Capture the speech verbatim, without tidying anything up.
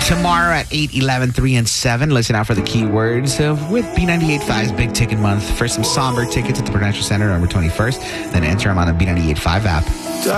tomorrow at eight, eleven, three, and seven. Listen out for the keywords uh, with B ninety-eight point five's Big Ticket Month. For some somber tickets at the Prudential Center November twenty-first. Then enter them on the B ninety-eight point five app.